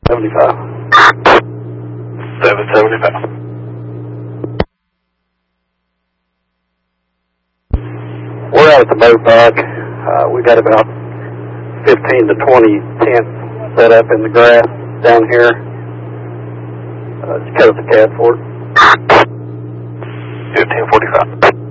75. 775. We're out at the boat dock. We got about 15 to 20 tents set up in the grass down here. Just cut us a CAD for it. 1545.